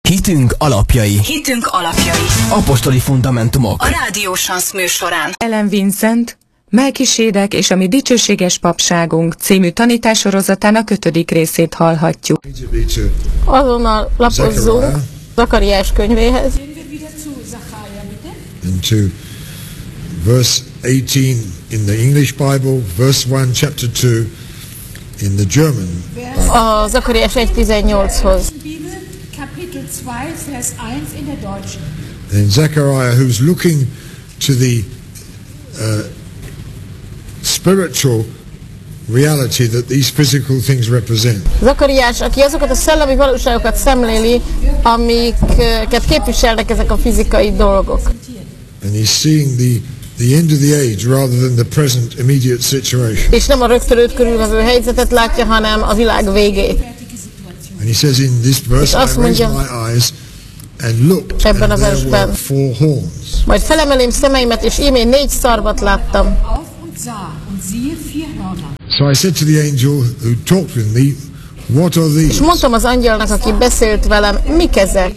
Hitünk alapjai. Hitünk alapjai. Apostoli fundamentumok. A Rádió Sansz műsorán. Ellen Vincent, Melkisédek és a mi dicsőséges papságunk című tanítássorozatának 5. részét hallhatjuk. Azonnal lapozzunk Zakariás könyvéhez. And to verse 18 in the English Bible, verse 1, chapter 2 in the German Bible. A Zakariás 1:18-hoz. Kapitel 2, Vers 1 in der Deutschen. And Zechariah, who's looking to the spiritual reality that these physical things represent. Zakariás, aki azokat a szellemi valóságokat szemléli, amiket képviselnek ezek a fizikai dolgok. And he's seeing the end of the age rather than the present immediate situation. És nem a rögtön körülvevő helyzetet látja, hanem a világ végét. And he says in this verse, I raised my eyes and looked, and there were 4 horns. Majd felemelém szemeimet, és ímé 4 szarvat láttam. So I said to the angel who talked with me, what are these? És mondtam az angyalnak, aki beszélt velem, mik ezek?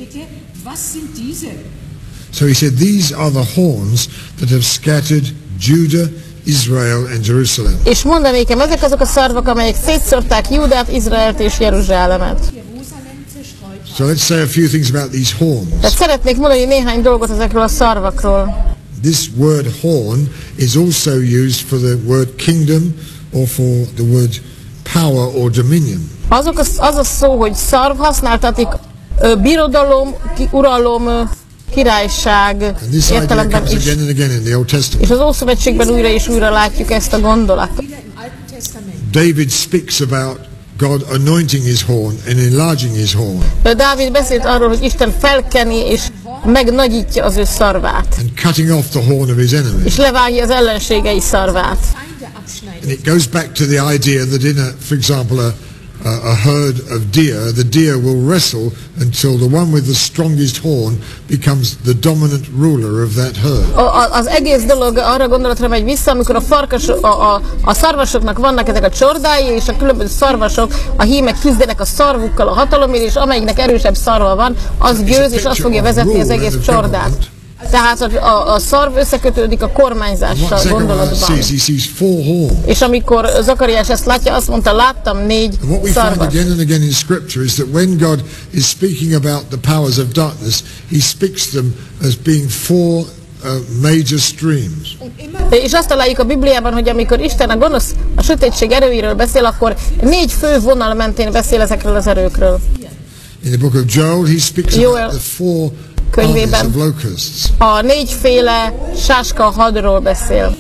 So he said, these are the horns that have scattered Judah, Israel and Jerusalem. És mondanékem, ezek azok a szarvak, amelyek szétszórták Júdát, Izraelt és Jeruzsálemet. So let's say a few things about these horns. Tehát szeretnék mondani néhány dolgot ezekről a szarvakról. This word horn is also used for the word kingdom or for the word power or dominion. Az a szó, hogy szarv használtatik birodalom, uralom, királyság értelemben is. És az Ószövetségben újra és újra látjuk ezt a gondolatot. David speaks about God anointing his horn and enlarging his horn. Dávid beszélt arról, hogy Isten felkeni és megnagyítja az ő szarvát. And cutting off the horn of his enemy. És levágja az ellenségei szarvát. And it goes back to the idea that in for example, a herd of deer, the deer will wrestle until the one with the strongest horn becomes the dominant ruler of that herd. Az egész dolog arra gondolatra megy vissza, amikor a szarvasoknak vannak ezek a csordái, és a különböző szarvasok, a hímek küzdenek a szarvukkal a hatalomért, és amelyiknek erősebb szarva van, az győz, és azt fogja vezetni az egész csordát. Tehát a szarv összekötődik a kormányzással gondolatban. És amikor Zakariás ezt látja, azt mondta, láttam 4 szarvat. What we find again and again in Scripture is that when God is speaking about the powers of darkness, He speaks them as being 4 major streams. És azt találjuk a Bibliában, hogy amikor Isten a gonosz, a sötétség erőiről beszél, akkor 4 fő vonal mentén beszél ezekről az erőkről. In the book of Joel, he speaks about the 4 könyvében a 4 féle sáska hadról beszél.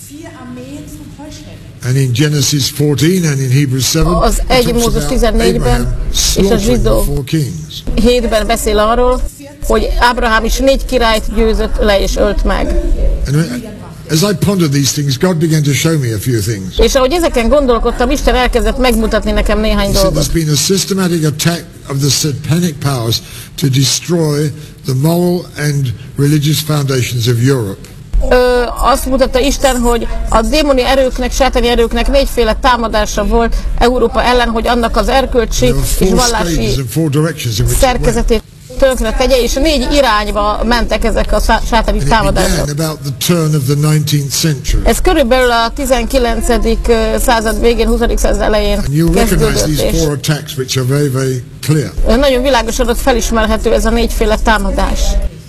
And in Genesis 14 and in Hebrews 7, az 1 Mózes 14-ben és a Zsidó 7-ben beszél arról, hogy Ábrahám is 4 királyt győzött le és ölt meg. As I pondered these things, God began to show me a few things. És ahogy ezeken gondolkodtam, Isten elkezdett megmutatni nekem néhány dolgot. There's been a systematic attack of the satanic powers to destroy the moral and religious foundations of Europe. Azt mutatta Isten, hogy a démoni erőknek, sátáni erőknek 4 féle támadása volt Európa ellen, hogy annak az erkölcsi és vallási szerkezetét tönkre tegye, és 4 irányba mentek ezek a sátáni támadások. Ez körülbelül a 19. század végén, 20. század elején kezdődött, nagyon világosan ott felismerhető ez a 4 féle támadás.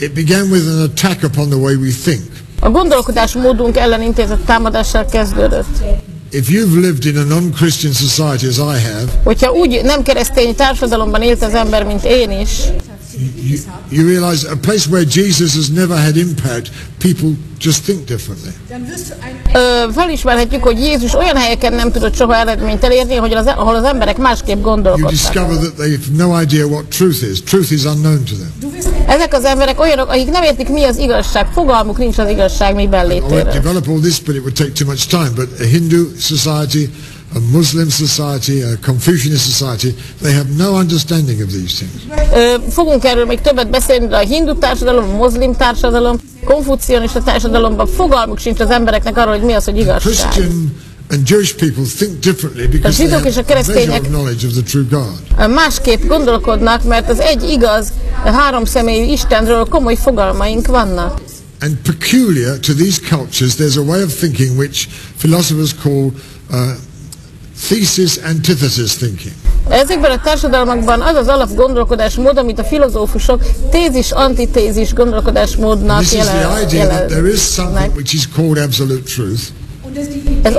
A gondolkodásmódunk ellen intézett támadással kezdődött. If you've lived in a non-Christian society as I have, hogyha úgy nem keresztény társadalomban élt az ember, mint én is, you realize a place where Jesus has never had impact, people just think differently. Felismerhetjük, hogy Jézus olyan helyeken nem tudott soha eredményt elérni, ahol az emberek másképp gondolkodtak. You discover that they have no idea what truth is. Truth is unknown to them. Ezek az emberek olyanok, akik nem értik, mi az igazság, fogalmuk nincs az igazság miben létéről. I develop all this, but it would take too much time. But a Hindu society, a Muslim society, a Confucianist society, they have no understanding of these things. Fogunk erről még többet beszélni, de a hindu társadalom, a moszlim társadalom, konfucionista társadalomban fogalmuk sincs az embereknek arról, hogy mi az, hogy igazság. Christian and Jewish people think differently because they zsidók és a have a measure keresztények of knowledge of the true God. Másképp gondolkodnak, mert az egy igaz, három személyű Istenről komoly fogalmaink vannak. And peculiar to these cultures, there's a way of thinking which philosophers call thesis antithesis thinking. Ezekben a társadalmakban az az alapgondolkodásmód, amit a filozófusok tézis-antitézis gondolkodásmódnak This is the idea that there is something jelentenek. which is called absolute truth. Ez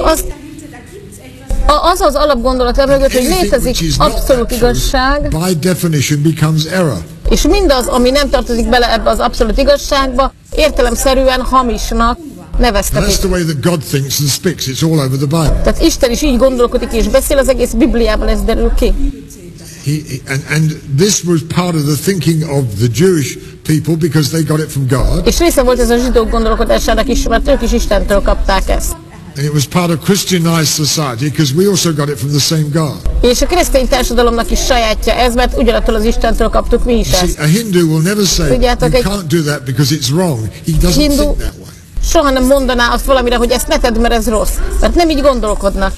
az alapgondolat emögött, hogy Anything létezik which is not abszolút that igazság, truth, by definition becomes error. és mindaz, ami nem tartozik bele ebbe az abszolút igazságba, értelemszerűen hamisnak And that's neveztetik. the way that God thinks and speaks. It's all over the Bible. Tehát Isten is így gondolkodik és beszél, az egész Bibliában ez derül ki. And this was part of the thinking of the Jewish people because they got it from God. És része volt ez a zsidók gondolkodásának is, mert ők is Istentől kapták ezt. And it was part of Christianized society because we also got it from the same God. És a keresztény társadalomnak is sajátja ez, mert ugyanattól az Istentől kaptuk mi is ezt. See, a Hindu will never say, you Tudjátok, egy can't do that because it's wrong. He doesn't hindu think that way. soha nem mondaná azt valamire, hogy ezt ne tedd, mert ez rossz. Mert nem így gondolkodnak.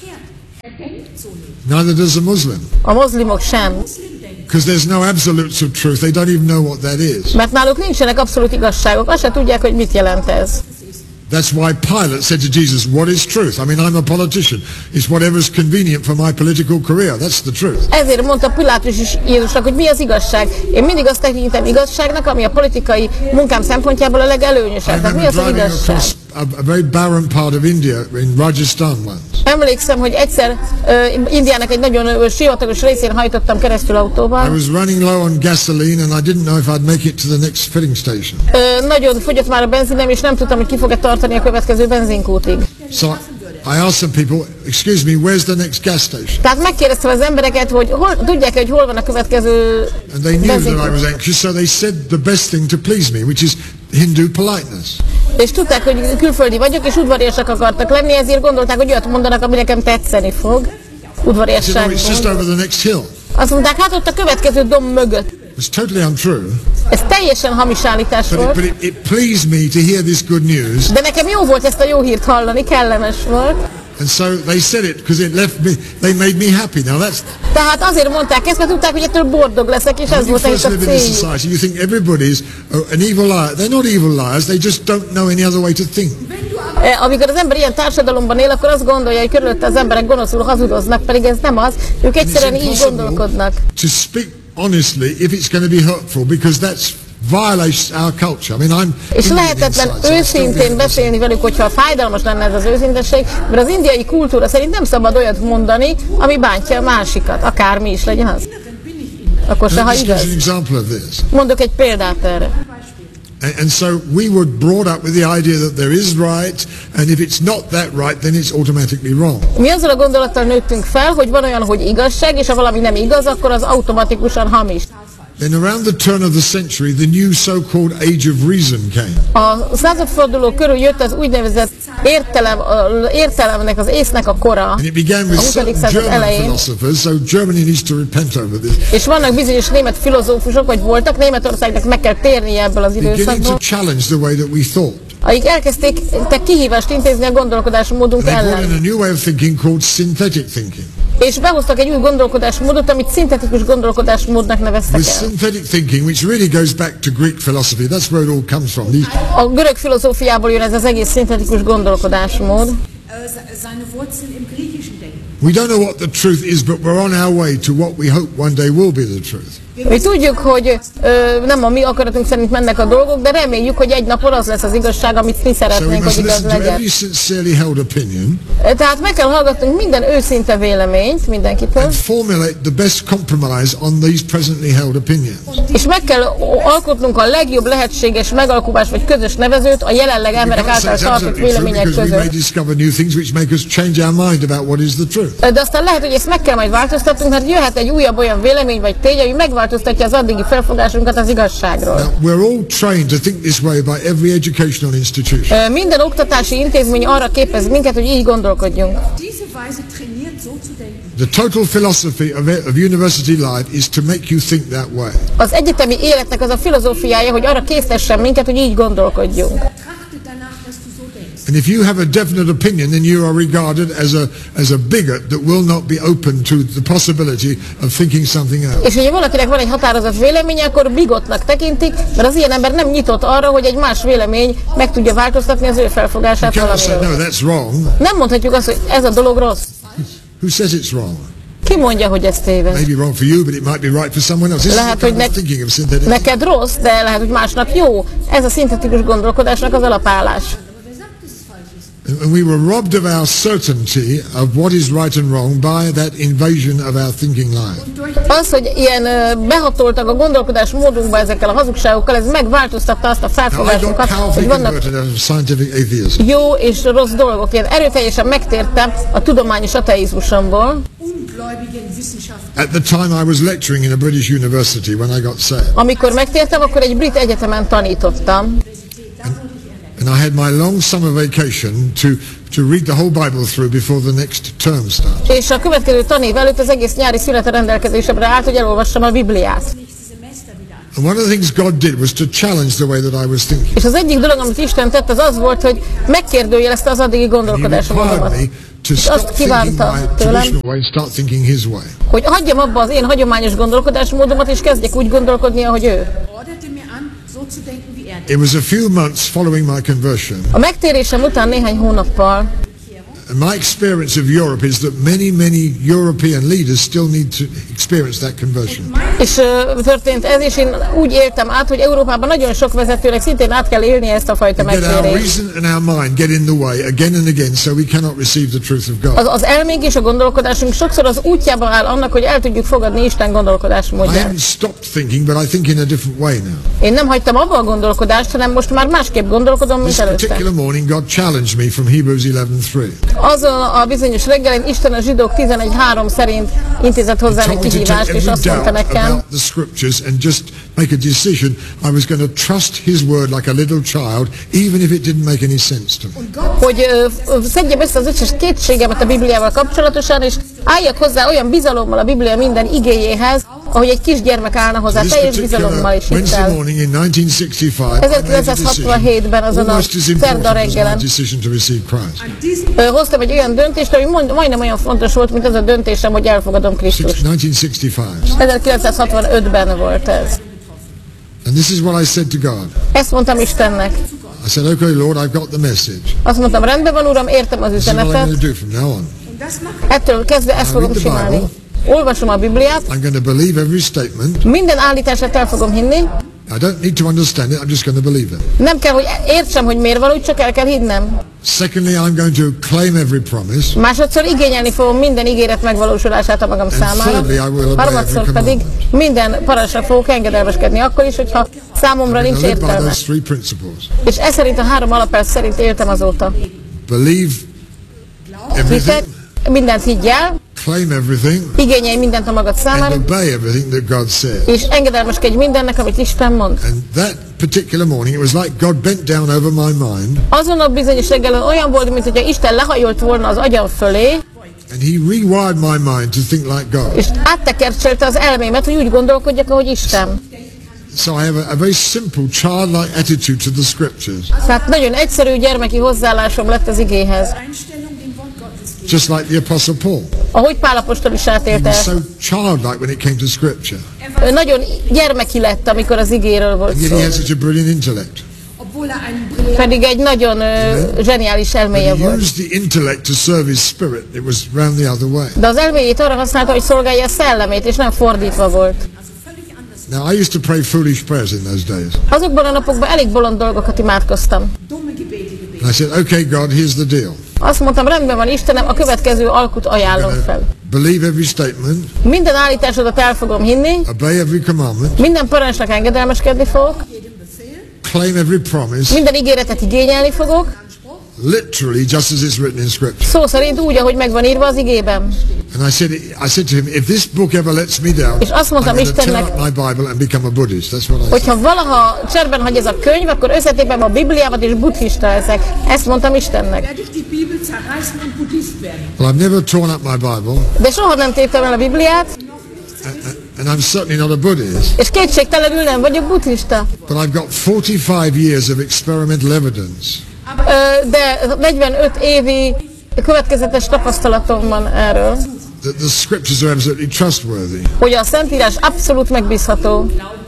Neither does a Muslim. A mozlimok sem. Because there's no absolutes of truth. They don't even know what that is. Mert náluk nincsenek abszolút igazságok. Azt se tudják, hogy mit jelent ez. That's why Pilate said to Jesus, what is truth? I mean, I'm a politician. It's whatever's convenient for my political career. That's the truth. Ezért mondta Pilátus is Jézusnak, hogy mi az igazság. Én mindig azt tekintem igazságnak, ami a politikai munkám szempontjából a I legelőnyösebb. Tehát mi remember az, az driving igazság? across a very barren part of India, in Rajasthan once. Emlékszem, hogy egyszer Indiának egy nagyon sivatagos részén hajtottam keresztül I autóval. was running low on gasoline and I didn't know if I'd make it to the next filling station. Nagyon fogyott már a benzinem, és nem tudtam, hogy ki fog-e tartani a következő benzinkútig. So I asked some people, excuse me, where's the next gas station? Tehát megkérdeztem az embereket, hogy tudják-e, hogy hol van a következő And they knew that I was benzinkút. anxious, so they said the best thing to please me, which is Hindu politeness. És tudták, hogy külföldi vagyok, és udvariasak akartak lenni, ezért gondolták, hogy olyat mondanak, ami nekem tetszeni fog. I said, no, Udvariasság. it's just over the next hill. Azt mondták, hát ott a következő domb mögött. It's totally untrue, Ez teljesen hamis állítás volt, but it pleased me to hear this good news. de nekem jó volt ezt a jó hírt hallani, kellemes volt. And so they said it because it left me, they made me happy. Now that's, Tehát azért mondták ezt, mert tudták, hogy ettől boldog leszek, és ez when you volt first a live in this céljuk. society, you think everybody's an evil liar. They're not evil liars, they just don't know any other way to think. Amikor az ember ilyen társadalomban él, akkor azt gondolja, hogy körülötte az emberek gonoszul hazudoznak, pedig ez nem az, ők egyszerűen így gondolkodnak. to speak honestly if it's going to be hurtful, because that's violates our culture. I mean, I'm És Indian lehetetlen inside, so I still őszintén get beszélni velük, hogyha fájdalmas lenne ez az őszintesség, mert az indiai kultúra szerint nem szabad olyat mondani, ami bántja a másikat, akármi is legyen az. Akkor se, ha This igaz. gives an example of this. Mondok egy példát erre. And so we were brought up with the idea that there is right, and if it's not that right, then it's automatically wrong. Mi azzal a gondolattal nőttünk fel, hogy van olyan, hogy igazság, és ha valami nem igaz, akkor az automatikusan hamis. Then around the turn of the century, the new so-called age of reason came. A századforduló körül jött az úgynevezett értelemnek, az észnek a kora, And it began a with 20. certain század German elején, philosophers, so Germany needs to repent over this, és vannak bizonyos német filozófusok, vagy voltak, Németországnak meg kell térnie ebből az beginning to időszakból, challenge the way that we thought. akik elkezdték kihívást intézni a gondolkodásmódunk They brought in ellen. a new way of thinking called synthetic thinking. És behoztak egy új gondolkodásmódot, amit szintetikus gondolkodásmódnak neveztek With el. synthetic thinking, which really goes back to Greek philosophy, that's where it all comes from. A görög filozófiából jön ez az egész szintetikus gondolkodásmód. Seine Wurzeln im griechischen Denken. We don't know what the truth is, but we're on our way to what we hope one day will be the truth. Mi tudjuk, hogy nem a mi akaratunk szerint mennek a dolgok, de reméljük, hogy egy napon az lesz az igazság, amit mi So we szeretnénk, must hogy igaz listen to legyen. every sincerely held opinion Tehát meg kell hallgatnunk minden őszinte véleményt mindenkitől, and formulate the best compromise on these presently held opinions. és meg kell alkotnunk a legjobb lehetséges megalkuvás vagy közös nevezőt a jelenleg We emberek can't say által it's tartott absolutely true vélemények because we may között. discover new things which make us change our mind about what is the truth. De aztán lehet, hogy ezt meg kell majd változtatnunk, mert jöhet egy újabb olyan vélemény vagy tény, ami megváltoztatja az addigi felfogásunkat az igazságról. Now, we're all trained to think this way by every educational institution. Minden oktatási intézmény arra képez minket, hogy így gondolkodjunk. Diese Weise trainiert, so zu denken. The total philosophy of university life is to make you think that way. Az egyetemi életnek az a filozófiája, hogy arra késztessen minket, hogy így gondolkodjunk. Trachte danach, dass du so denkst. And if you have a definite opinion, then you are regarded as a bigot that will not be open to the possibility of thinking something else. És hogyha valakinek van egy határozott véleménye, akkor bigotnak tekintik, mert az ilyen ember nem nyitott arra, hogy egy más vélemény meg tudja változtatni az ő felfogását You cannot say, valamiről. no, that's wrong. Nem mondhatjuk azt, hogy ez a dolog rossz. Who says it's wrong? Ki mondja, hogy ez téved? Maybe wrong for you, but it might be right for someone else. This is Lehet, the hogy kind of thinking of synthetic. neked rossz, de lehet, hogy másnak jó. Ez a szintetikus gondolkodásnak az alapállás. And we were robbed of our certainty of what is right and wrong by that invasion of our thinking life. Az, hogy ilyen behatoltak a gondolkodás módunkba ezekkel a hazugságokkal, ez megváltoztatta azt a Now, I got felfogásunkat, powerfully hogy vannak converted out of scientific atheism. jó és rossz dolgok. Én erőteljesen megtértem a tudományos ateizmusomból. ungläubigen Wissenschaftler. At the time I was lecturing in a British university when I got saved. Amikor megtértem, akkor egy brit egyetemen tanítottam. And I had my long summer vacation to read the whole Bible through before the next term starts. És a következő tanév előtt az egész nyári szünete rendelkezésemre állt, hogy elolvassam a Bibliát. And one of the things God did was to challenge the way that I was thinking. És az egyik dolog, amit Isten tett, az az volt, hogy megkérdőjelezte az addigi He gondolkodásomat. required me to És stop azt thinking kívánta my tőlem, traditional way and start thinking His way. hogy hagyjam abba az én hagyományos gondolkodásmódomat, és kezdjek úgy gondolkodni, ahogy ő. Orderte mir an, so zu denken wie er. It was a few months following my conversion. A megtérésem után néhány hónappal, And my experience of Europe is that many European leaders still need to experience that conversion. és történt ez, és én úgy éltem át, hogy Európában nagyon sok vezetőnek szintén át kell élni ezt a fajta Yet our megtérést. reason and our mind get in the way again and again, so we cannot receive the truth of God. Az elménk és a gondolkodásunk sokszor az útjába áll annak, hogy el tudjuk fogadni Isten I gondolkodásmódját. haven't stopped thinking, but I think in a different way now. Én nem hagytam abba a gondolkodást, hanem most már másképp gondolkodom, mint This előtte. particular morning, God challenged me from Hebrews 11:3. Azon a bizonyos reggelen Isten a zsidók 11:3 szerint intézett hozzám egy Told me to take kihívást, és every azt mondta doubt nekem, about the scriptures and just make a decision. I was going to trust His word like a little child, even if it didn't make any sense to me. hogy szedjem össze az összes kétségemet a Bibliával kapcsolatosan, és álljak hozzá olyan bizalommal a Biblia minden igéjéhez, ahogy egy kisgyermek állna hozzá, This teljes bizalommal és Wednesday hittel. morning in 1965, I made a 1967-ben azon a almost as szerda important as my reggelen decision to receive Christ. hoztam egy olyan döntést, ami majdnem olyan fontos volt, mint az a döntésem, hogy elfogadom Krisztust. 1965. 1965-ben volt ez. And this is what I said to God. Ezt mondtam Istennek. I said, okay, Lord, I've got the message. Azt mondtam, rendben van, Uram, értem az This is what I'm üzenetet. going to do from now on. Ettől kezdve ezt fogom csinálni. Olvasom a Bibliát, I'm going to believe every statement. minden állítását el fogom hinni, I don't need to understand it, I'm just going to believe it. nem kell, hogy értsem, hogy miért való, csak el kell hinnem. Secondly, I'm going to claim every promise. Másodszor igényelni fogom minden ígéret megvalósulását a magam számára. thirdly, I will obey Harmadszor every pedig minden parancsra fogok engedelmeskedni, akkor is, hogyha számomra I'm nincs going to live by értelme. those three principles. És ez szerint a 3 alapelv szerint éltem azóta. Believe Hited, everything, mindent higgyel, claim everything, igényelj mindent a magad and számára, obey everything that God said. és engedelmeskedj mindennek, amit Isten mond. And that particular morning, it was like God bent down over my mind, Azon a bizonyos reggelen olyan volt, mint hogyha Isten lehajolt volna az agyam fölé, and He rewired my mind to think like God. és áttekercselte az elmémet, hogy úgy gondolkodjak, ahogy Isten. So I have a very simple, childlike attitude to the scriptures, Tehát nagyon egyszerű gyermeki hozzáállásom lett az igéhez. Einstellung dem Wort Gottes. just like the Apostle Paul. Ahogy Pál apostol is He átélte was ezt. so childlike when it came to scripture. Ő nagyon gyermeki lett, amikor az igéről volt And yet szó. he had such a brilliant intellect. Obwohl er einen brillanten Pedig egy nagyon zseniális elméje He volt. used the intellect to serve his spirit. It was round the other way. De az elméjét arra használta, hogy szolgálja a szellemét, és nem fordítva volt. Now, I used to pray foolish prayers in those days. Azokban a napokban elég bolond dolgokat imádkoztam. dumme Gebete gebetet. And I said, okay, God, here's the deal. Azt mondtam, rendben van Istenem, a következő alkut ajánlom fel. Believe every statement, Minden állításodat el fogom hinni, obey every commandment, minden parancsnak engedelmeskedni fogok, claim every promise, minden ígéretet igényelni fogok, literally just as it's written in Scripture. szó szerint úgy, ahogy megvan írva az igében. And I said to him, if this book ever lets me down, És azt I'm mondtam going to tear Istennek, up my Bible and become a Buddhist. That's what I said. hogyha valaha cserben hagy ez a könyv, akkor összetépem a Bibliámat és buddhista leszek. Ezt mondtam Istennek. Werde ich die Bibel zerreißen und Buddhist werden. Well, I've never torn up my Bible, De soha nem téptem el a Bibliát, and I'm certainly not a Buddhist, és kétségtelenül nem vagyok buddhista. but I've got 45 years of experimental evidence De 45 évi következetes tapasztalatom van erről, The scriptures are absolutely trustworthy. hogy a Szentírás abszolút megbízható,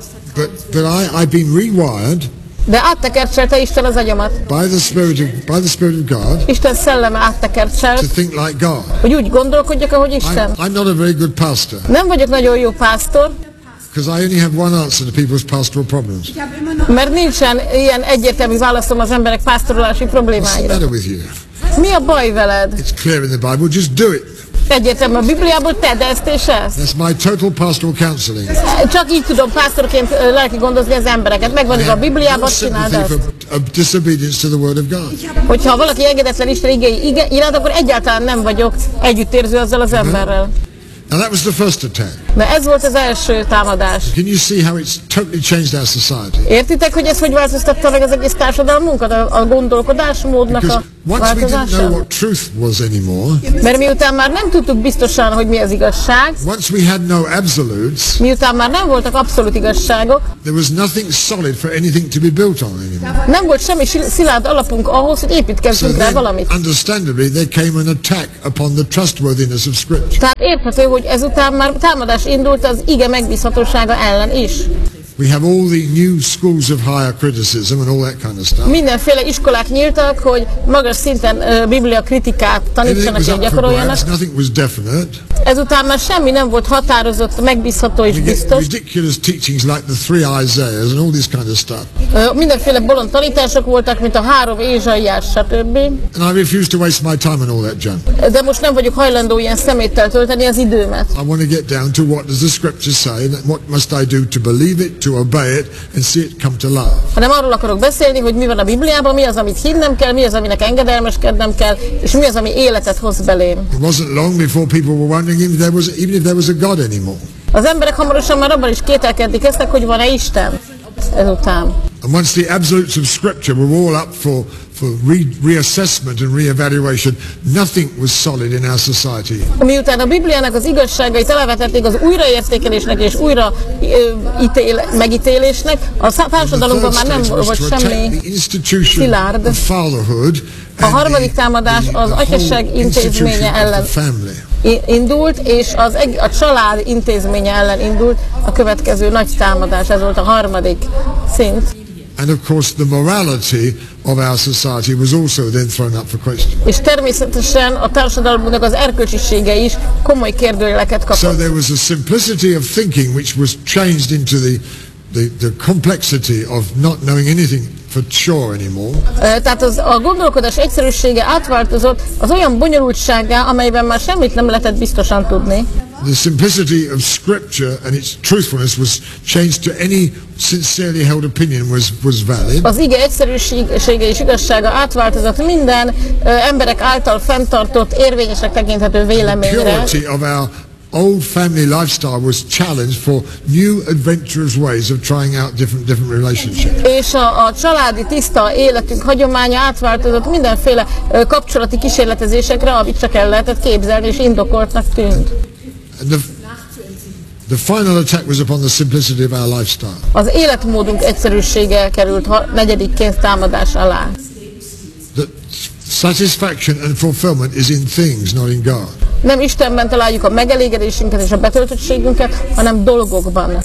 But I've been rewired de áttekercselte Isten az agyamat. by the Spirit of God Isten szelleme to áttekercselt, think like God. hogy úgy gondolkodjak, ahogy Isten. I'm not a very good pastor Nem vagyok nagyon jó pásztor, because I only have one answer to people's pastoral problems. Ich habe immer noch mert nincsen ilyen egyértelmű válaszom az emberek pásztorulási What's the problémáira. matter with you? Mi a baj veled? It's clear in the Bible. Just do it. Egyértelmű a Bibliából, tedd ezt és ezt. That's my total pastoral counseling. Csak így tudom pásztorként lelki gondozni az embereket. Megvan a Bibliában, No csináld sympathy ezt. for disobedience to the Word of God. Hogyha valaki engedetlen Isten igéi iránt, akkor egyáltalán nem vagyok együttérző azzal az emberrel. And that was the first attack. De ez volt az első támadás. Can you see how it's totally changed our society? Értitek, hogy ez hogy változtatta meg az egész társadalmunkat, a gondolkodásmódnak Because a once we didn't know változása? what truth was anymore, Mert miután már nem tudtuk biztosan, hogy mi az igazság, once we had no absolutes, miután már nem voltak abszolút igazságok, there was nothing solid for anything to be built on anymore. nem volt semmi szilárd alapunk ahhoz, hogy So építkezzünk rá then, valamit. understandably, there came an attack upon the trustworthiness of Scripture. Tehát érthető, hogy ezután már támadás indult az ige megbízhatósága ellen is. We have all the new schools of higher criticism and all that kind of stuff. Mindenféle iskolák nyíltak, hogy magas szinten biblia kritikát Everything tanítsanak was és up for gyakoroljanak. grabs, nothing was definite. Ezután már semmi nem volt határozott, megbízható és You get biztos. ridiculous teachings like the three Isaiahs and all this kind of stuff. Mindenféle bolond tanítások voltak, mint a 3 Ézsaiás, stb. And I refuse to waste my time on all that junk. De most nem vagyok hajlandó ilyen szeméttel tölteni az időmet. I want to get down to what does the Scripture say and what must I do to believe it, to obey it and see it come to life. Hanem arról akarok beszélni, hogy mi van a Bibliában, mi az, amit hinnem kell, mi az, aminek engedelmeskednem kell, és mi az, ami életet hoz belém. It wasn't long before people were wondering even if there was a God anymore. Az emberek hamarosan már abban is kételkedni kezdtek, hogy van-e Isten ezután. And once the absolutes of Scripture were all up for reassessment and reevaluation, nothing was solid in our society. Miután a Bibliának az igazságait elevetették az újraértékelésnek és újra megítélésnek, a társadalomban már nem volt semmi szilárd. A harmadik támadás az atyaság intézménye ellen indult, és a család intézménye ellen indult a következő nagy támadás. Ez volt a harmadik szint. And of course the morality of our society was also then thrown up for question. És természetesen a társadalmunknak az erkölcsisége is komoly kérdőjeleket kapott. So there was a simplicity of thinking which was changed into the complexity of not knowing anything for sure anymore. Tehát a gondolkodás egyszerűsége átváltozott az olyan bonyolultsággá, amelyben már semmit nem lehetett biztosan tudni. The simplicity of Scripture and its truthfulness was changed to any sincerely held opinion was valid. Az ige egyszerűsége és igazsága átváltozott minden emberek által fenntartott, érvényesnek tekinthető véleményre. Purity of our old family lifestyle was challenged for new adventurous ways of trying out different relationships. És a családi tiszta életünk hagyománya átváltozott mindenféle kapcsolati kísérletezésekre, amit csak el lehetett képzelni és indokoltnak tűnt. And the final attack was upon the simplicity of our lifestyle. Az életmódunk egyszerűsége került negyedikként támadás alá. That satisfaction and fulfillment is in things, not in God. Nem Istenben találjuk a megelégedésünket és a betöltöttségünket, hanem dolgokban.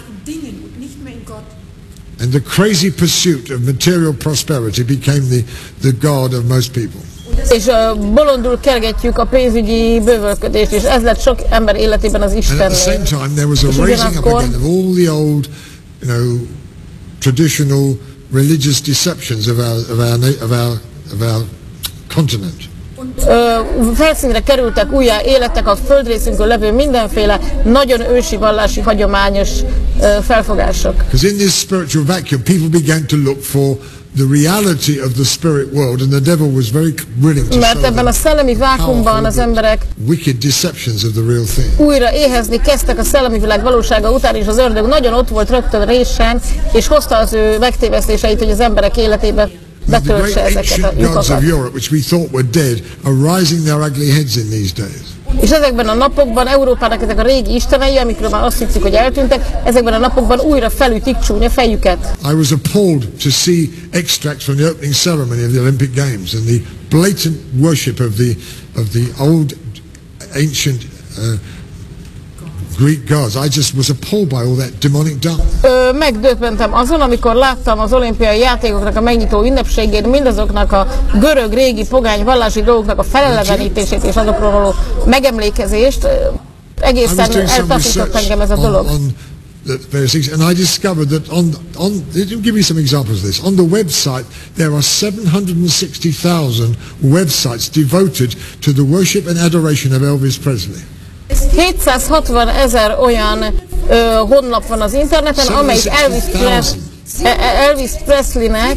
And the crazy pursuit of material prosperity became the God of most people. És bolondul kergetjük a pénzügyi bővölködést, és ez lett sok ember életében az And at the same Istennél. time there was a raising up again of all the old, traditional religious deceptions of our continent. Felszínre kerültek újjá életek a földrészünkön levő mindenféle nagyon ősi vallási hagyományos felfogások. Because in this spiritual vacuum people began to look for the reality of the spirit world, and the devil was very willing to Mert show ebben a them szellemi vákuumban az emberek wicked deceptions of the real thing. újra éhezni kezdtek a szellemi világ valósága után, és az ördög nagyon ott volt rögtön résen, és hozta az ő megtévesztéseit, hogy az emberek életébe The great betöltse ezeket a ancient gods of lyukakat. Europe, which we thought were dead, are rising their ugly heads in these days. És ezekben a napokban Európának ezek a régi istenei, amikről már azt hittük, hogy eltűntek, ezekben a napokban újra felütik csúnya fejüket. I was appalled to see extracts from the opening ceremony of the Olympic Games and the blatant worship of the old ancient Greek gods. I just was appalled by all that demonic darkness. Megdöbbentem azon, amikor láttam az olimpiai játékoknak a megnyitó ünnepségét, mindazoknak a görög régi pogány vallási dolgoknak a felelevenítését és azokról való megemlékezést. Egészen eltaszított engem ez a dolog. And I discovered that give me some examples of this. On the website, there are 760,000 websites devoted to the worship and adoration of Elvis Presley. 760 000 olyan honlap van az interneten, amelyik Elvis Presleynek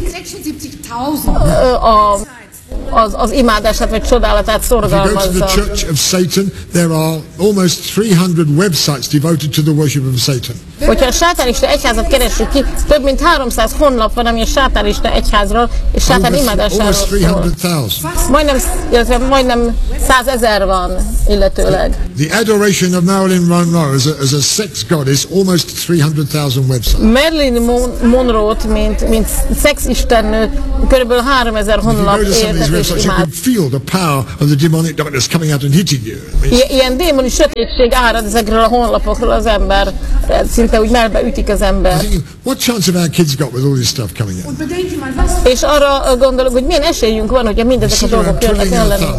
az imádását vagy csodálatát szorgalmazza. If you go to the Church of Satan, there are almost 300 websites devoted to the worship of Satan. Hogyha a sátánista egyházat keressük ki, több mint 300 honlap van, ami a sátánista egyházról és sátán imádásáról szól. Majdnem 100 000 van illetőleg. The adoration of Marilyn Monroe as a sex goddess, almost 300,000 websites. Marilyn Monroe-t, mint szexistennőt, körülbelül 3000 honlap értek és imád. You can feel the power of the demonic darkness coming out and hitting you. Ilyen démoni sötétség árad ezekről a honlapokról az ember, szinte úgy melbe ütik az ember. What chance have our kids got with all this stuff coming out? És arra gondolok, hogy milyen esélyünk van, hogyha mindezek a dolgok jönnek ellenünk.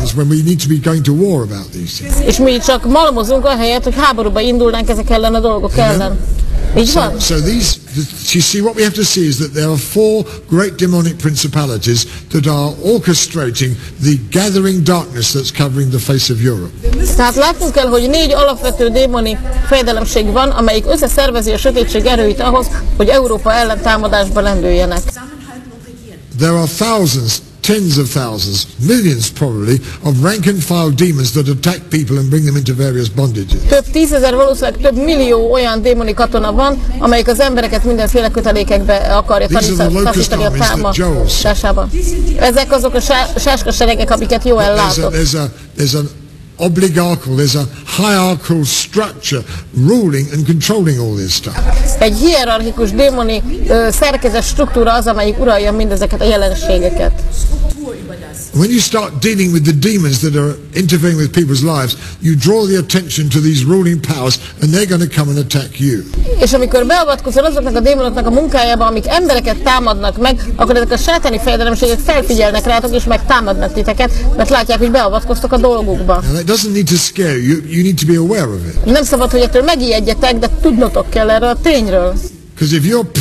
És mi csak malmozunk ahelyett, hogy háborúba indulnánk ezek ellen a dolgok ellen. Így van? So these, you see, what we have to see is that there are 4 great demonic principalities that are orchestrating the gathering darkness that's covering the face of Europe. Tehát látnunk kell, hogy 4 alapvető démoni fejedelemség van, amelyik összeszervezi a sötétség erőit ahhoz, hogy Európa ellen támadásba lendüljenek. There are thousands, tens of thousands, millions probably, of rank and file demons that attack people and bring them into various bondages. Több 10 000, valószínűleg több millió olyan démoni katona van, amelyik az embereket mindenféle kötelékekbe akarja taszítani a támadásában. Ezek azok a sáskaseregek, amiket Joel látott. There's an oligarchical, there's a hierarchical structure ruling and controlling all this stuff. Egy hierarchikus démoni szerkezet struktúra az, amelyik uralja mindezeket a jelenségeket. When you start dealing with the demons that are interfering with people's lives, you draw the attention to these ruling powers and they're going to come and attack you. És amikor beavatkozol azoknak a démonoknak a munkájába, amik embereket támadnak meg, akkor ezek a sátáni fejedelemségek felfigyelnek rátok és megtámadnak titeket, mert látják, hogy beavatkoztok a dolgukba. Now that doesn't need to scare you. You need to be aware of it. Nem szabad, hogy ettől megijedjetek, de tudnotok kell erről a tényről. Because if you're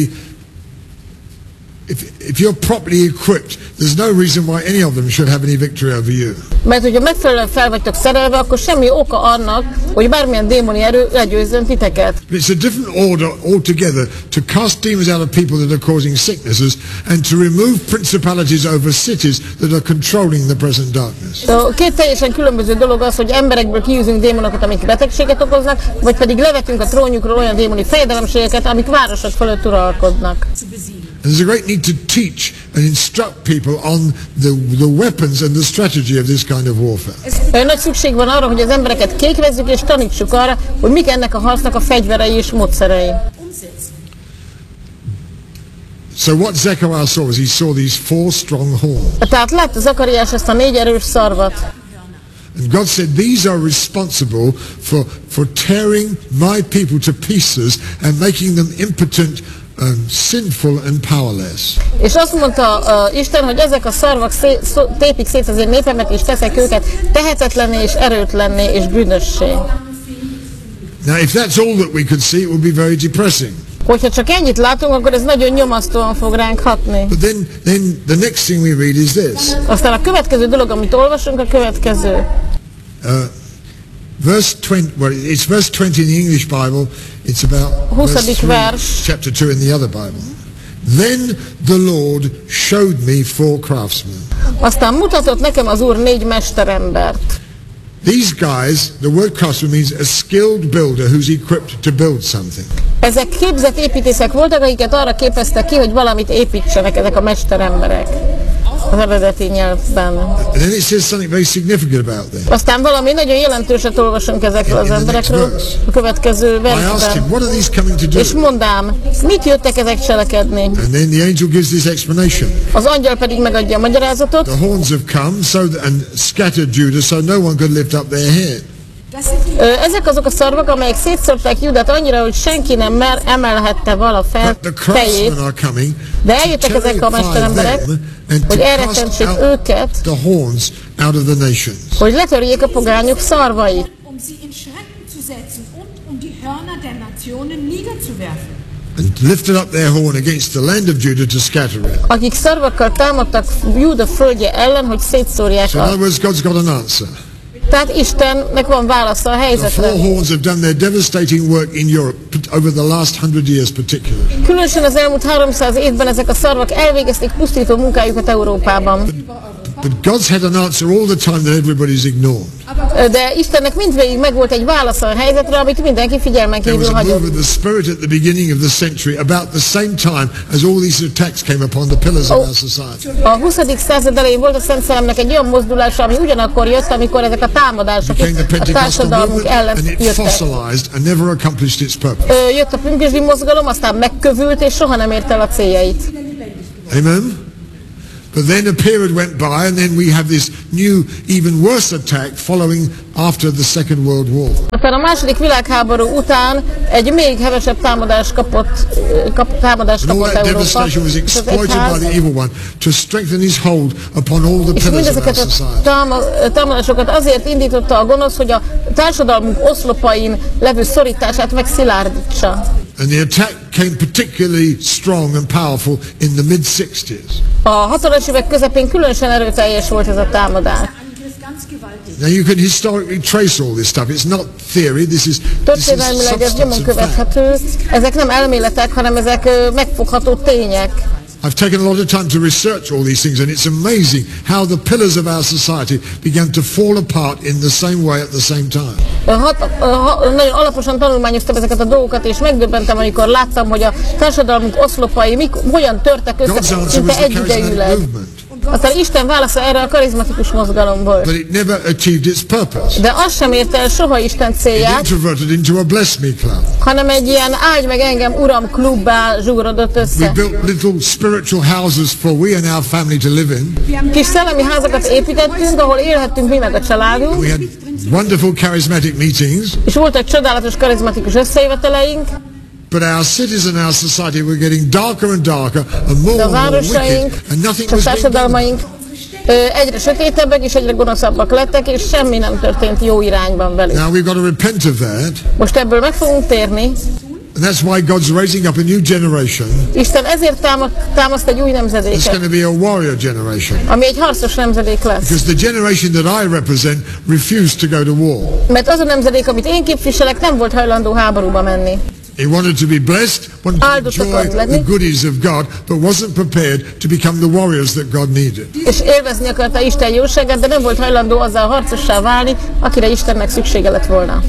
properly equipped, there's no reason why any of them should have any victory over you. Mert hogyha megfelelően fel vagytok szerelve, akkor semmi oka annak, hogy bármilyen démoni erő legyőzzön titeket. It's a different order altogether to cast demons out of people that are causing sicknesses and to remove principalities over cities that are controlling the present darkness. Két teljesen különböző dolog az, hogy emberekből kiűzünk démonokat, amik betegséget okoznak, vagy pedig levetünk a trónjukról olyan démoni fejedelemségeket, amik városok fölött uralkodnak. And there's a great need to teach and instruct people on the weapons and the strategy of this kind of warfare. Nagy szükség van arra, hogy az embereket kékvezzük és tanítsuk arra, hogy mik ennek a harcnak a fegyverei és módszerei. So what Zechariah saw was he saw these 4 strong horns. Tehát látta Zakariás ezt a 4 erős szarvat. And God said, these are responsible for tearing my people to pieces and making them impotent, sinful and powerless. És azt mondta Isten, hogy ezek a szarvak tépik szét az én népemet, és teszek őket tehetetlenné és erőtlenné és bűnössé. Now if that's all that we could see, it would be very depressing. Hogyha csak ennyit látunk, akkor ez nagyon nyomasztóan fog ránk hatni. But then the next thing we read is this. Aztán a következő dolog, amit olvasunk, a következő. Verse 20, well, it's verse 20 in the English Bible. It's about verse 3, chapter 2 in the other Bible. Then the Lord showed me 4 craftsmen. Aztán mutatott nekem az Úr 4 mesterembert. These guys, the word craftsman means a skilled builder who's equipped to build something. Ezek képzett építészek voltak, akiket arra képeztek ki, hogy valamit építsenek ezek a mesteremberek. az eredeti nyelvben. And then it says something very significant about them. Aztán valami nagyon jelentőset olvasunk ezekről az emberekről a következő I asked him, versben. what are these coming to do? És mondám, mit jöttek ezek cselekedni? And then the angel gives this explanation. Az angyal pedig megadja a magyarázatot. The horns have come and scattered Judah, so no one could lift up their head. Ezek azok a szarvak, amelyek szétszórták Judát annyira, hogy senki nem emelhette vala But the fejét. craftsmen are coming De to eljöttek ezek a terrify mesteremberek, them and to hogy cast elrettentsék out őket, the horns out of the nations. hogy letörjék a pogányok szarvait. sie in Schrecken zu setzen und die Hörner der Nationen niederzuwerfen. And lifted up their horn against the land of Judah to scatter it. Akik szarvakkal támadtak Júda földje ellen, hogy szétszórják So in other a... words, God's got an answer. Tehát Istennek van válasza a The helyzetre. four horns have done their devastating work in Europe over the last 100 years particularly. Különösen az elmúlt 300 évben ezek a szarvak elvégezték pusztító munkájukat Európában. But God's had an answer all the time that everybody's ignored. De Istennek mindvégig megvolt egy válasza a helyzetre, amit mindenki figyelmen There was kívül a move hagyott. of the Spirit at the beginning of the century about the same time as all these attacks came upon the pillars of our society. A 20. század elején volt a Szent Szellemnek egy olyan mozdulása, ami ugyanakkor jött, amikor ezek a támadások Became the a Pentecostal társadalmunk movement ellen and it jöttek. fossilized and never accomplished its purpose. Jött a pünkösdi mozgalom, aztán megkövült, és soha nem ért el a céljait. Amen? But then a period went by and then we have this new, even worse attack following after the Second World War. Aztán a második világháború után egy még hevesebb támadást kapott And all that Európa. devastation was És az exploited egyház- by the evil one to strengthen his hold upon all the És pillars of our mindezeket a society. támadásokat azért indította a gonosz, hogy a társadalmunk oszlopain levő szorítását megszilárdítsa. And the attack came particularly strong and powerful in the mid-60s. A 60-as évek közepén különösen erőteljes volt ez a támadás. Angriff ganz gewaltig. Now you can historically trace all this stuff. It's not theory. This is Történelmileg ez nyomon substance and fact. követhető, ezek nem elméletek, hanem ezek megfogható tények. I've taken a lot of time to research all these things, and it's amazing how the pillars of our society began to fall apart in the same way at the same time. Nagyon alaposan tanulmányoztam ezeket a dolgokat, és megdöbbentem, amikor láttam, hogy a társadalmunk oszlopai hogyan törtek God's össze answer was szinte the charismatic egyidejűleg. movement, Aztán Isten válasza erre a karizmatikus mozgalom volt. but it never achieved its purpose. De az sem érte el soha Isten It célját, introverted into a bless me club. hanem egy ilyen áldj meg engem uram klubbá zsúrodott We össze. built little spiritual houses for we and our family to live in. Kis szellemi házakat építettünk, ahol élhettünk mi meg a családunk, We had wonderful charismatic meetings, és voltak csodálatos karizmatikus összejöveteleink, but our cities and our society were getting darker and darker and more de a and more városaink wicked, and nothing és a was being done. társadalmaink egyre sötétebbek és egyre gonoszabbak lettek, és semmi nem történt jó irányban velük. Now we've got to repent of that, Most ebből meg fogunk térni. and that's why God's raising up a new generation. Isten ezért támaszt egy új It's nemzedéket, going to be a warrior generation. ami egy harcos nemzedék lesz. Because the generation that I represent refused to go to war. Mert az a nemzedék, amit én képviselek, nem volt hajlandó háborúba menni. He wanted to be blessed, wanted to Áldott enjoy akart lenni. the goodies of God, but wasn't prepared to become the warriors that God needed. És élvezni akarta Isten jóságát, de nem volt hajlandó azzal harcossá válni, akire Istennek szüksége lett volna.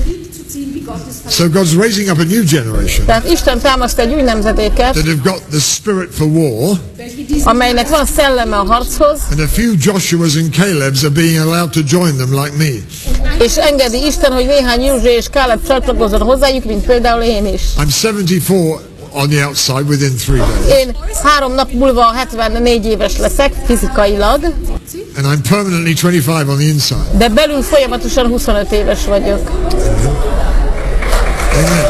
So God's raising up a new generation Tehát Isten támaszt egy új nemzedéket, that have got the spirit for war, amelynek van szelleme a harchoz, and a few Joshuas and Calebs are being allowed to join them like me. és engedi Isten, hogy néhány József és Káleb csatlakozzon hozzájuk, mint például én is. I'm 74 on the outside within 3 days, Én 3 nap múlva 74 éves leszek fizikailag, and I'm permanently 25 on the inside. de belül folyamatosan 25 éves vagyok. Amen.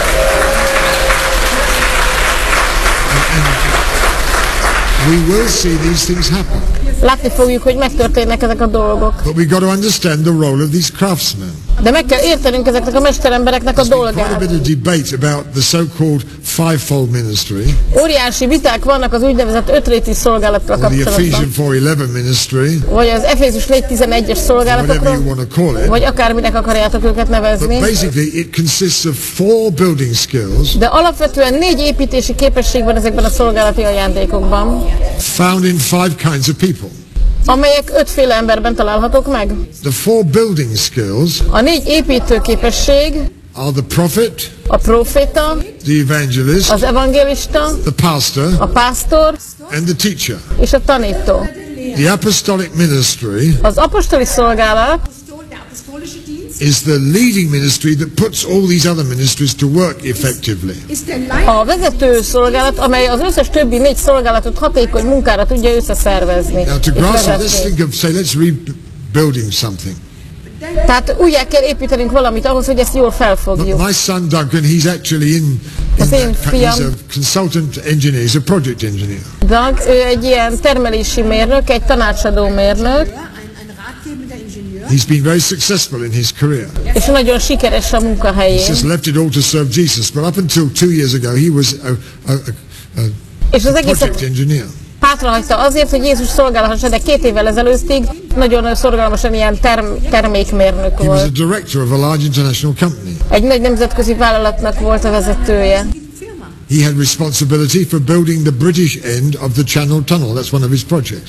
And we will see these things happen. Látni fogjuk, hogy megtörténnek ezek a dolgok. But we've got to understand the role of these craftsmen. De meg kell értenünk ezeknek a mesterembereknek a There's been quite a dolgát. bit of debate about the so-called fivefold ministry, Óriási viták vannak az úgynevezett ötréti szolgálattal or the kapcsolatban. Ephesians 4:11 ministry, Vagy az Efézus 4.11-es whatever szolgálatokról, you want to call it. vagy akárminek akarjátok őket But nevezni. basically it consists of 4 building skills De alapvetően 4 építési képesség van ezekben a szolgálati ajándékokban, found in 5 kinds of people. amelyek 5 féle emberben találhatók meg. The 4 building skills A 4 építő képesség, are the prophet, a proféta, the evangelist, az evangélista, the pastor, a pásztor and the teacher. és a tanító. The apostolic ministry Az apostoli szolgálat Der apostolische Dienst is the leading ministry that puts all these other ministries to work effectively. ist der Leiter. a vezető szolgálat, amely az összes többi 4 szolgálatot hatékony munkára tudja összeszervezni. Now to és grasp it, let's vezetni. think of, say, let's rebuilding something. Tehát újjá kell építenünk valamit ahhoz, hogy ezt jól felfogjuk. My son Duncan, he's actually in Az én that, he's fiam- a consultant engineer, he's a project engineer. Doug, ő egy ilyen termelési mérnök, egy tanácsadó mérnök, Ein ratgebender Ingenieur. He's been very successful in his career. és nagyon sikeres a He's munkahelyén. just left it all to serve Jesus. But up until 2 years ago, he was a És az project egészet engineer. hátrahagyta azért, hogy Jézus szolgálhassa, de 2 évvel ezelőttig nagyon szorgalmasan ilyen termékmérnök He was a volt. director of a large international company. Egy nagy nemzetközi vállalatnak volt a vezetője. He had responsibility for building the British end of the Channel Tunnel. That's one of his projects.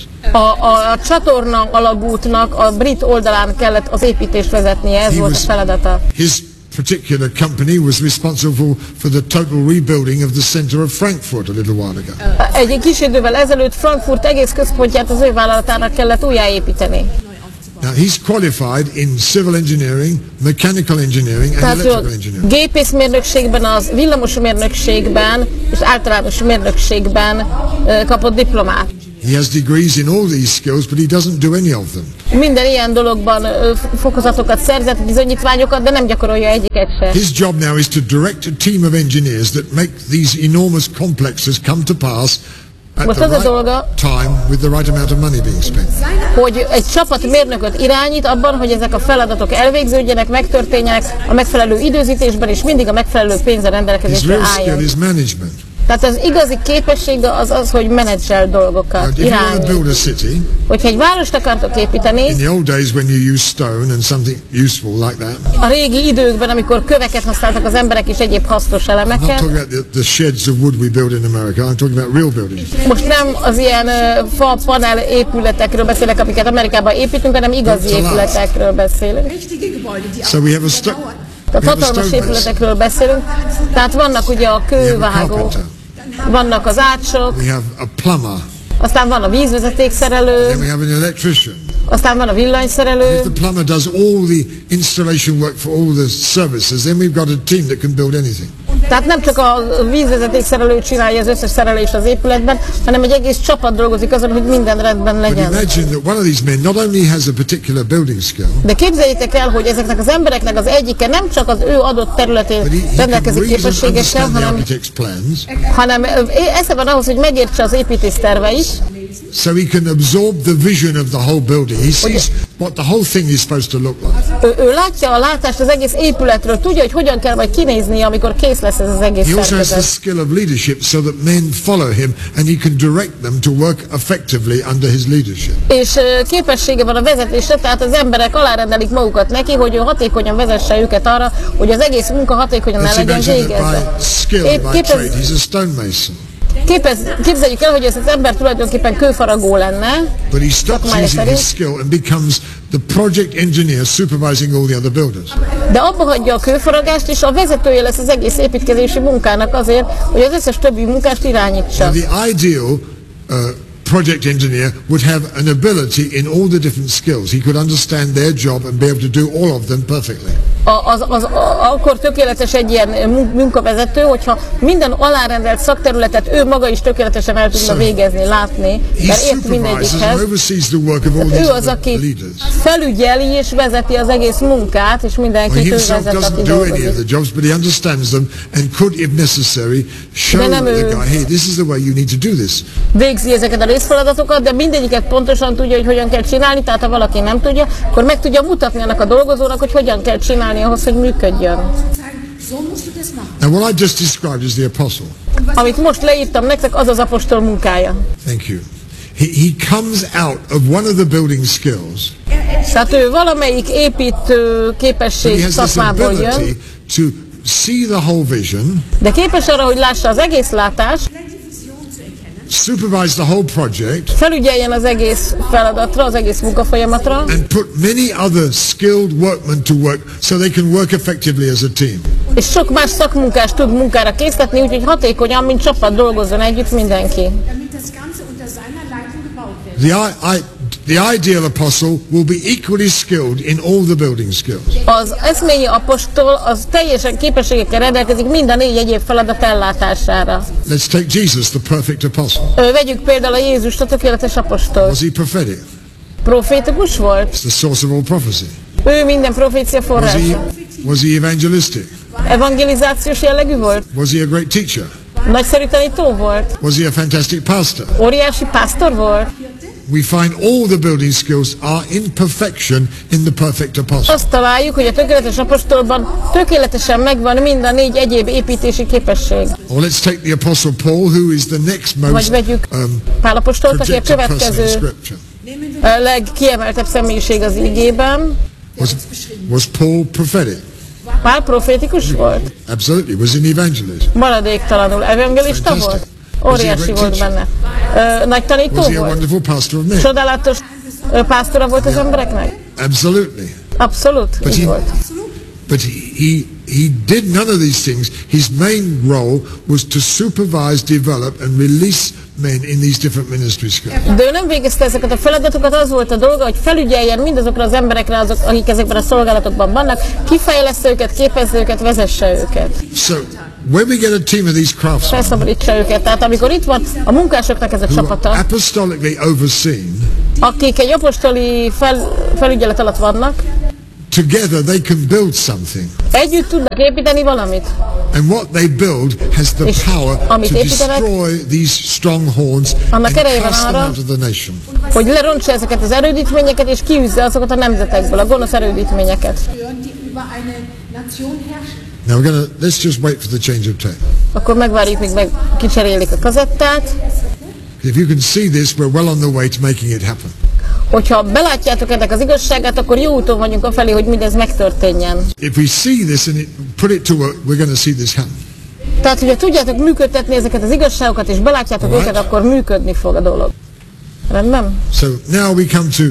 A csatorna alagútnak a brit oldalán kellett az építést vezetnie, ez He volt a was- feladata. His particular company was responsible for the total rebuilding of the center of Frankfurt a little while ago. Egy kis idővel ezelőtt Frankfurt egész központját az ő vállalatának kellett újjáépíteni. Now, he's qualified in civil engineering, mechanical engineering and Tehát ő a electrical engineering. gépészmérnökségben, az villamosmérnökségben és általános mérnökségben kapott diplomát. He has degrees in all these skills, but he doesn't do any of them. Minden ilyen dologban fokozatokat szerzett, bizonyítványokat, de nem gyakorolja egyiket se. His job now is to direct a team of engineers that make these enormous complexes come to pass at Most the az a dolga- right time with the right amount of money being spent. Hogy egy csapat mérnököt irányít abban, hogy ezek a feladatok elvégződjenek, megtörténjenek a megfelelő időzítésben, és mindig a megfelelő pénzre His rendelkezésre real skill álljon. is management. Tehát az igazi képessége az, hogy menedzsel dolgokat, If you want to irányít. build a city, Hogyha egy várost akartok építeni, in the old days when you used stone and something useful like that, a régi időkben, amikor köveket használtak az emberek és egyéb hasznos I'm not elemeket, talking about the sheds of wood we build in America, I'm talking about real buildings. most nem az ilyen fa panel épületekről beszélek, amiket Amerikában építünk, hanem igazi épületekről beszélünk. Richtige Gebäude, die So we have a stone. Tehát hatalmas épületekről beszélünk. Tehát vannak ugye a We have a kővágó, carpenter. vannak az ácsok, We have a plumber. aztán van a vízvezetékszerelő, Then we have an electrician. aztán van a If villanyszerelő, the plumber does all the installation work for all the services, then we've got a team that can build anything. tehát nem csak a vízvezetékszerelő csinálja az összes szerelést az épületben, hanem egy egész csapat dolgozik azon, hogy minden rendben But legyen. imagine that one of these men not only has a particular building skill, De képzeljétek el, hogy ezeknek az embereknek az egyike nem csak az ő adott területén but he can rendelkezik read and képességekkel, understand the hanem architect's plans, esze van ahhoz, hogy megértse az építész terveit, so he can absorb the vision of the whole building. He sees what the whole thing is supposed to look like. ő látja a látást az egész épületről, tudja, hogy hogyan kell majd kinézni, amikor kész lesz ez az egész He also has the szerkezet. skill of leadership so that men follow him and he can direct them to work effectively under his leadership. És képessége van a vezetésre, tehát az emberek alárendelik magukat neki, hogy ő hatékonyan vezesse őket arra, hogy az egész munka hatékonyan el Let's legyen imagine that végezve. by skill, by trade, he's a stonemason. Képzeljük el, hogy ez az ember tulajdonképpen kőfaragó lenne, But he stops Szakmája using szerint. his skill and becomes the project engineer supervising all the other builders. de abba hagyja a kőfaragást, és a vezetője lesz az egész építkezési munkának azért, hogy az összes többi munkást irányítsa. Now, the ideal project engineer would have an ability in all the different skills. He could understand their job and be able to do all of them perfectly. Akkor tökéletes egy ilyen munkavezető, hogyha minden alárendelt szakterületet ő maga is tökéletesen el tudna végezni, látni, He mert ért supervises and mindegyikhez. oversees the work of all Ő these az, other aki leaders. felügyeli és vezeti az egész munkát, és Well, mindenki he ő himself vezet, aki doesn't do any of dolgozik. the jobs, but he understands them and could, if necessary, show De nem the ő. guy, hey, this is the way you need to do this. Végzi ezeket a részfeladatokat, de mindegyiket pontosan tudja, hogy hogyan kell csinálni, tehát ha valaki nem tudja, akkor meg tudja mutatni annak a dolgozónak, hogy hogyan kell csinálni ahhoz, hogy működjön. So musst du das machen. Now, what I just described is the apostle. Amit most leírtam nektek, az az apostol munkája. Thank you. He comes out of one of the building skills. Tehát ő valamelyik építő He képesség has this szakmából jön, ability to see the whole vision, de képes arra, hogy lássa az egész látást, supervise the whole project, felügyeljen az egész feladatra, az egész munkafolyamatra, and put many other skilled workmen to work so they can work effectively as a team. és sok más szakmunkást tud munkára készíteni, úgyhogy hatékonyan, mint csapat dolgozzon együtt mindenki. Damit das Ganze unter seiner Leitung gebaut wird. the ideal apostle will be equally skilled in all the building skills. Az eszmélyi apostol az teljesen képességekkel rendelkezik mind a 4 egyéb feladat ellátására. Let's take Jesus, the perfect apostle. Vegyük például a Jézust, a tökéletes apostol. Was he prophetic? Profétikus volt? It's the source of all prophecy. Ő minden profécia forrása. Was he evangelistic? Evangelizációs jellegű volt? Was he a great teacher? Nagyszerű tanító volt? Was he a fantastic pastor? Óriási pásztor volt? We find all the building skills are in perfection in the perfect apostle. Azt találjuk, hogy a tökéletes apostolban tökéletesen megvan mind a 4 egyéb építési képesség. Or let's take the apostle Paul, who is the next Vagy most vegyük Pál apostolt, aki a projected person in következő Scripture. legkiemeltebb személyiség az igében. Was Paul prophetic? Pál profétikus volt? Absolutely. Was he an evangelist? Maradéktalanul evangelista Fantastic. volt? Óriási volt benne. Nagy tanító Was he a volt? wonderful pastor of men? Csodálatos pásztora volt az embereknek? Absolutely. Abszolút, így volt. But he did none of these things. His main role was to supervise, develop and release men in these different ministry skills. De ő nem végezte ezeket a feladatokat, az volt a dolga, hogy felügyeljen mindazokra az emberekre, azok, akik ezekben a szolgálatokban vannak, kifejleszte őket, képezze őket, vezesse őket. So when we get a team of these craftsmen Felszabadítsa őket. Tehát amikor itt van a munkásoknak ez a who are csapata, apostolically overseen, akik egy apostoli felügyelet alatt vannak, together they can build something. együtt tudnak építeni valamit. And what they build has the És power amit to építenek, destroy these strongholds and annak ereje van cast them arra, out of the nation. hogy lerontsa ezeket az erődítményeket, és kiűzze azokat a nemzetekből, a gonosz erődítményeket. Führen, die über eine Nation herrschen. Now let's just wait for the change of tape. Akkor megvárjuk, míg meg kicserélik a kazettát. If you can see this, we're well on the way to making it happen. Hogyha belátjátok ennek az igazságát, akkor jó úton vagyunk afelé, hogy mindez megtörténjen. If we see this and put it to work, we're going to see this happen. Tehát, hogyha tudjátok működtetni ezeket az igazságokat, és belátjátok Alright. őket, akkor működni fog a dolog. Rendben? So now we come to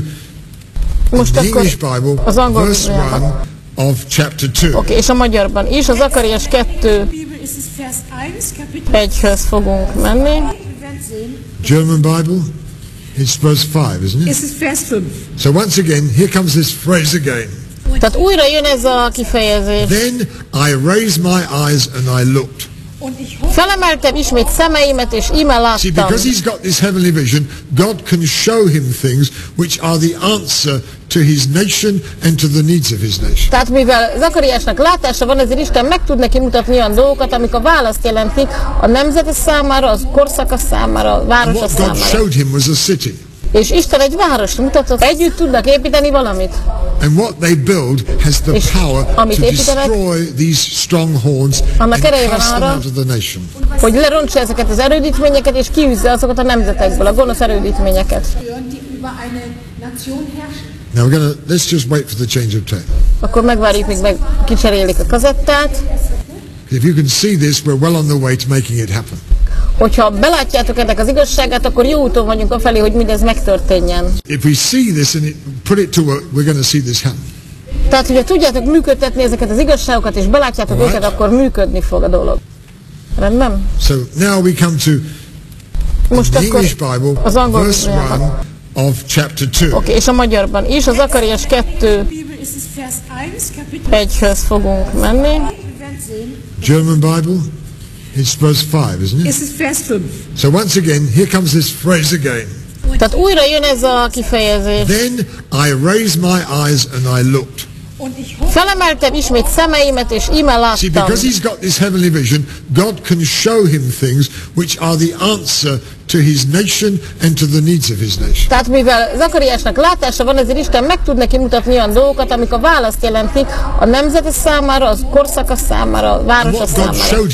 Most the akkor English Bible, az angol verse Bibliában. 1 of chapter 2. Oké, és a magyarban is, az Zakariás 2 Bibel ist es Vers 1, Kapitel 1-höz fogunk menni. Wir werden sehen. German Bible, it's verse 5, isn't it? Es ist Vers 5. So once again, here comes this phrase again. Tehát újra jön ez a kifejezés. Then I raised my eyes and I looked. Und ich hoffe, Felemeltem ismét szemeimet, és íme See, láttam. because he's got this heavenly vision, God can show him things which are the answer to his nation and to the needs of his nation. Tehát mivel Zakariásnak látása van, ezért Isten meg tud neki mutatni olyan dolgokat, amik a választ jelentik a nemzete számára, az korszaka számára, a And városa what God számára. showed him was a city. És Isten egy várost mutatott, együtt tudnak építeni valamit. And what they build has the És power amit to építenek, destroy these strongholds and annak ereje van cast them arra, out of the nation. hogy lerontsa ezeket az erődítményeket, és kiűzze azokat a nemzetekből, a gonosz erődítményeket. führen, die über eine Nation herrschen. Now let's just wait for the change of tape. Akkor megvárjuk, míg meg kicserélik a kazettát. If you can see this, we're well on the way to making it happen. Hogyha belátjátok ennek az igazságát, akkor jó úton vagyunk afelé, hogy mindez megtörténjen. If we see this and put it to work, we're going to see this happen. Tehát, hogyha tudjátok működtetni ezeket az igazságokat, és belátjátok Alright. őket, akkor működni fog a dolog. Rendben? So now we come to Most the akkor English Bible, az angol verse Bibliában. 1 of chapter 2. Oké, és a magyarban is, az Zakariás 2 Bibel ist es Vers 1, Kapitel 1-höz fogunk menni. Wir werden sehen. German Bible, it's verse 5, isn't it? Es ist Vers 5. So once again, here comes this phrase again. Tehát újra jön ez a kifejezés. Then I raised my eyes and I looked. Und ich hoffe, Felemeltem ismét szemeimet, és íme See, láttam. because he's got this heavenly vision, God can show him things which are the answer to his nation and to the needs of his nation. Tehát mivel Zakariásnak látása van, ezért Isten meg tud neki mutatni olyan dolgokat, amik a választ jelentik a nemzete számára, az korszaka számára, a And városa what God számára. showed